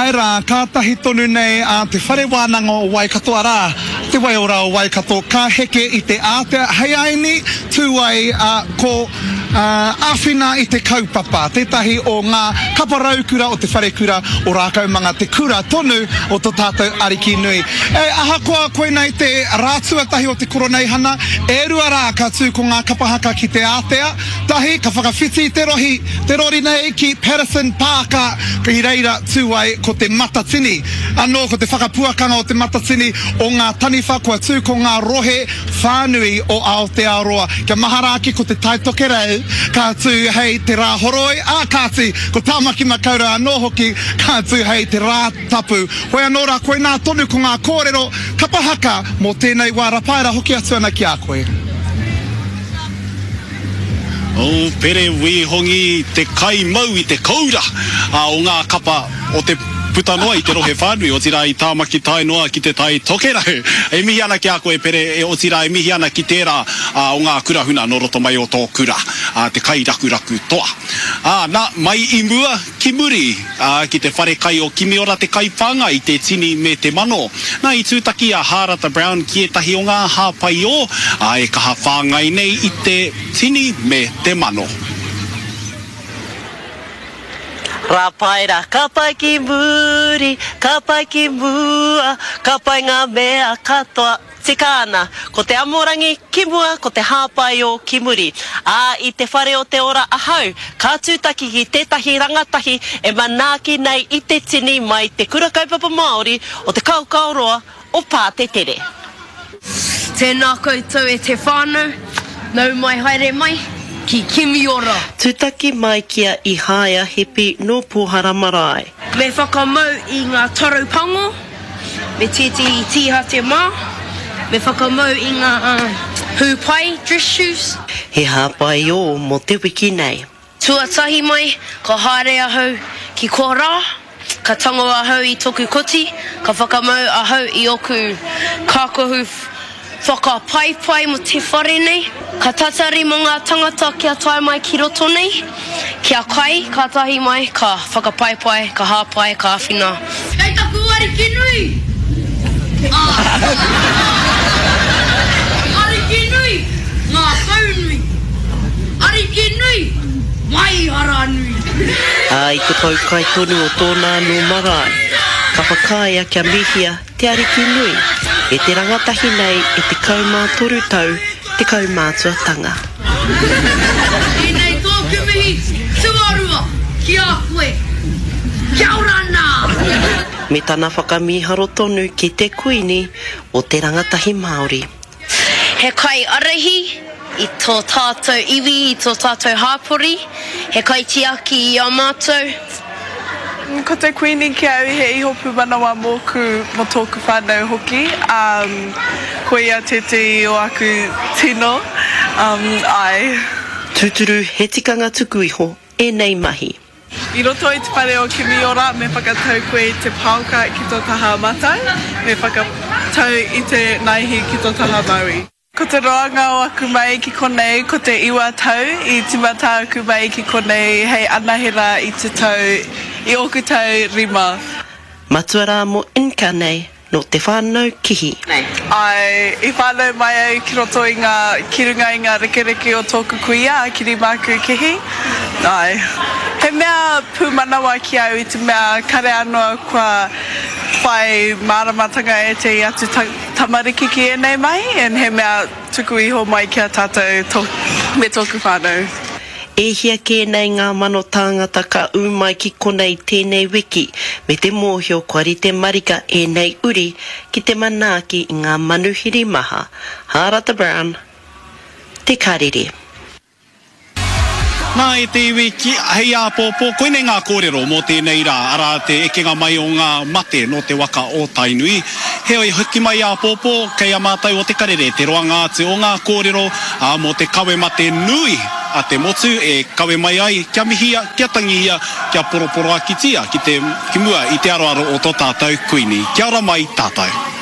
Ai rā, kātahi tonu nei a te whare wānanga o Waikato arā, te wai ora o Waikato, ka heke i te ātea, hei aini, tūai ko āwhina i te kaupapa, tētahi o ngā kaparaukura o te wharekura o rākaumanga, te kura tonu o tō tātou ariki nui. Ahakoa koe nei te rātuatahi o te koroneihana, e rua rā ka tū ko ngā kapahaka ki te ātea, tahi ka whakawhiti te rohi, te rori nei ki Patterson Pāka, ki reira tūai ko te matatini. Anō ko te whakapuakanga o te matatini o ngā taniwha kua tū ko ngā rohe whānui o Aotearoa. Kia maharaki ko te taitoke rau, ka tū hei te rā horoi, kāti ko tāmaki makaura anō hoki, ka tū hei te rā tapu. Hoi anō rā koe nā tonu ko ngā kōrero kapahaka mō tēnei wā rapaera hoki atu ana ki a koe. O pere wehongi te kai mau i te kaura o ngā kapa o te puta noa i te rohe whānui, o tira i tāmaki tai noa ki te tai tokerau. E mihi ana ki a koe pere, o tira e mihi ana ki tērā o ngā kurahuna no roto mai o tō kura, te kai rakuraku toa. Nā, mai i mua ki muri ki te whare kai o kimi ora te kai whanga i te tini me te mano. Nā, i tūtaki a Harata Brown ki e tahi o ngā hāpai o, e kaha whāngai nei i te tini me te mano. Rapaira, ka pai ki muri, ka pai ki mua, ka pai ngā mea katoa tikana. Ko te amorangi ki mua, ko te hāpai o ki muri. I te whare o te ora ahau, ka tūtaki ki tētahi rangatahi e manaki nei i te tini mai te kura kaupapa Māori o te kaukauroa o Pātetere. Tēnā koutou e te whānau, nau mai haere mai. Ki kimi ora. Tūtaki mai kia i haia hepi no Pohara Marae. Me whakamau i ngā tarupango, me tēti i tīha te mā, me whakamau i ngā hūpai, dress shoes. He hāpai o mo te wiki nei. Tuatahi mai, ka haere ahau ki kōrā, ka tango ahau i toku koti, ka whakamau ahau i oku kākohu whakapaipai mo te whare nei, ka tatari mo ngā tangata kia tae mai ki roto nei, kia kai, ka tahi mai, ka whakapaipai, ka hāpai, ka āwhina. Kei taku ariki nui! Ariki nui, ngā kau nui. Ariki nui, mai hara nui. I te pau kai tonu o tōna no marae, ka whakaia kia mihia te ariki nui. E te rangatahi nei e te kaumā toru tau, te kaumātuatanga. I nei tōku mihi, tuarua, ki a koe. Kia ora nā! Me tana whakamiharo tonu ki te kuini o te rangatahi Māori. He kai arahi i tō tātou iwi, i tō tātou hāpori, he kai tiaki i a mātou. Ko te kuini ki au he iho pūmanawa mōku mo tōku whānau hoki. Ko ia tete i o aku tino. Ai. Tūturu he tikanga tuku iho, e nei mahi. I roto i te whare o kimi ora, me whakatau koe te pauka ki tō taha matai, me whakatau i te naihi ki tō taha maui. Ko te roanga o aku mai ki konei, ko te iwa tau, i timata aku mai ki konei, hei anahera i te tau, i oku tau rima. Matua rā mo inka nei, no te whānau kihi. Ai, i whānau mai au ki roto i ngā kirunga i ngā rekereke o tōku kuia, kiri māku kihi. Ai, he mea pūmanawa ki au i te mea kare anoa kua whai māramatanga e te atu tamariki ki e nei mai, en he mea tuku iho mai kia tātou me tōku whānau. E hia ke nei ngā mano tāngata ka umai ki konei tēnei wiki, me te mōhio kua te marika e nei uri ki te manaaki i ngā manuhiri maha. Harata Brown, te karere. Nā e te iwi ki hei a pōpō, koe nei ngā kōrero mō tēnei rā, ara te ekenga mai o ngā mate no te waka o Tainui. Heoi hoki mai a pōpō, kei a mātai o te karere, te roanga atu o ngā kōrero mō te kawe mate nui a te motu, e kawe mai ai, kia mihia, kia tangihia, kia poroporo akitia, ki mua i te aroaro o tō tātou kuini. Kia ora mai tātou.